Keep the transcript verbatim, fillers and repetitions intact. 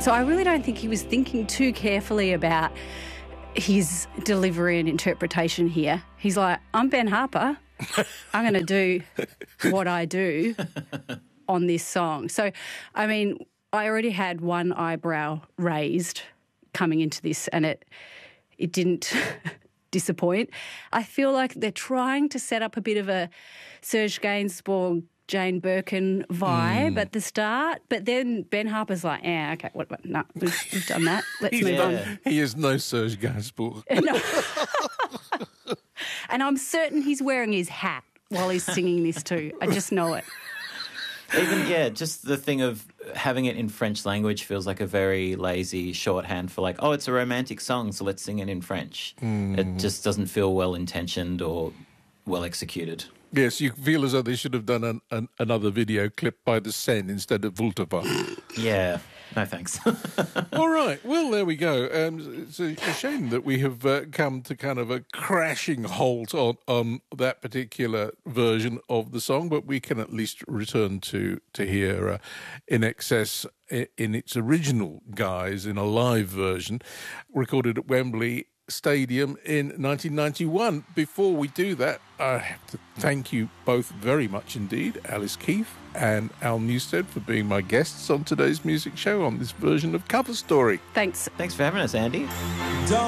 So I really don't think he was thinking too carefully about his delivery and interpretation here. He's like, I'm Ben Harper. I'm going to do what I do on this song. So, I mean, I already had one eyebrow raised coming into this, and it it didn't disappoint. I feel like they're trying to set up a bit of a Serge Gainsbourg, Jane Birkin vibe mm. at the start, but then Ben Harper's like, yeah, okay, what, what, no, we've, we've done that. Let's move yeah. on. He is no Serge Gainsbourg. No. And I'm certain he's wearing his hat while he's singing this too. I just know it. Even, yeah, just the thing of having it in French language feels like a very lazy shorthand for like, oh, it's a romantic song, so let's sing it in French. Mm. It just doesn't feel well-intentioned or well-executed. Yes, you feel as though they should have done an, an, another video clip by the Seine instead of Vultava. Yeah, no thanks. All right, well, there we go. Um, it's a, a shame that we have uh, come to kind of a crashing halt on, on that particular version of the song, but we can at least return to, to hear uh, In Excess in its original guise in a live version, recorded at Wembley Stadium in nineteen ninety-one. Before we do that, I have to thank you both very much indeed, Alice Keith and Al Newstead, for being my guests on today's music show on this version of Cover Story. Thanks. Thanks for having us, Andy.